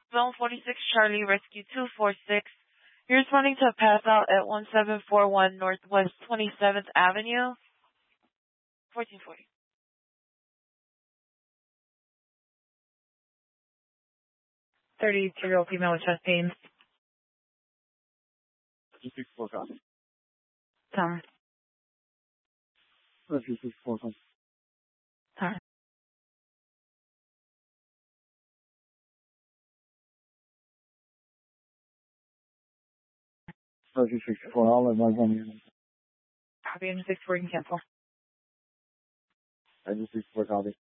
Zone 46, Charlie, Rescue 246. You're responding to a pass out at 1741 Northwest 27th Avenue. 1440. 32-year-old female with chest pain. 264 copy. Tower. 264 copy. Tower. 264, I'll advise on you. Copy, 64, you can cancel. 264 copy.